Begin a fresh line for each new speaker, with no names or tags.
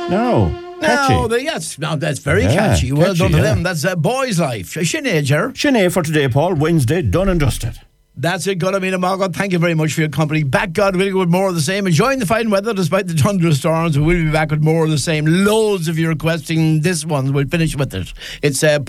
No. Catchy.
No, that's very catchy. Well
catchy,
done to them. That's Boy's Life. Sinead, Ger.
Sinead for today, Paul. Wednesday, done and dusted.
That's it, Godamina Margot. Thank you very much for your company. Back, God willing, with more of the same. Enjoying the fine weather despite the thunderstorms. We will be back with more of the same. Loads of you requesting this one. We'll finish with it. It's